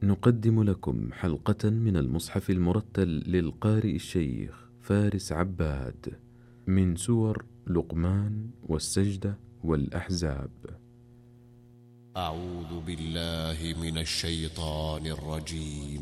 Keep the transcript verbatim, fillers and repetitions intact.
نقدم لكم حلقة من المصحف المرتل للقارئ الشيخ فارس عباد من سور لقمان والسجدة والأحزاب. أعوذ بالله من الشيطان الرجيم.